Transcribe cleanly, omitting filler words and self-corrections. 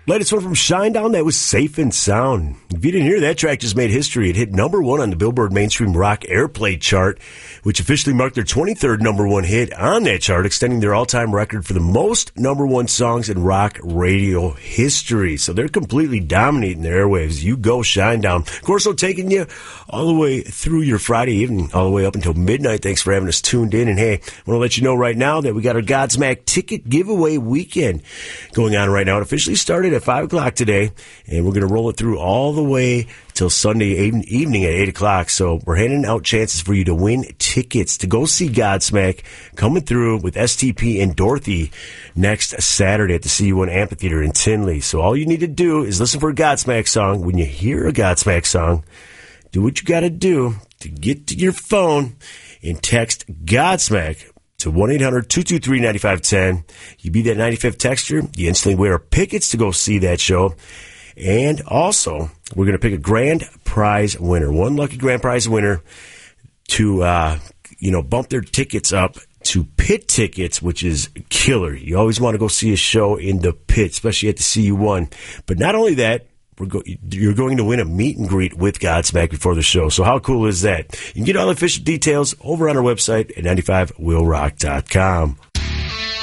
Latest one from Shinedown, that was Safe and Sound. If you didn't hear, that track just made history. It hit number one on the Billboard Mainstream Rock Airplay chart, which officially marked their 23rd number one hit on that chart, extending their all-time record for the most number one songs in rock radio history. So they're completely dominating the airwaves. You go, Shinedown. Of course, they're taking you all the way through your Friday evening, all the way up until midnight. Thanks for having us tuned in. And hey, I want to let you know right now that we got our Godsmack ticket giveaway weekend going on right now. It officially started at 5 o'clock today, and we're going to roll it through all the way till Sunday evening at 8 o'clock. So we're handing out chances for you to win tickets to go see Godsmack coming through with STP and Dorothy next Saturday at the CU1 Amphitheater in Tinley. So all you need to do is listen for a Godsmack song. When you hear a Godsmack song, do what you got to do to get to your phone and text Godsmack to 1-800-223-9510. You be that 95th texter, you instantly wear our pickets to go see that show. And also, we're going to pick a grand prize winner, one lucky grand prize winner to, bump their tickets up to pit tickets, which is killer. You always want to go see a show in the pit, especially at the CU1. But not only that, you're going to win a meet and greet with Godsmack before the show. So how cool is that? You can get all the official details over on our website at 95willrock.com.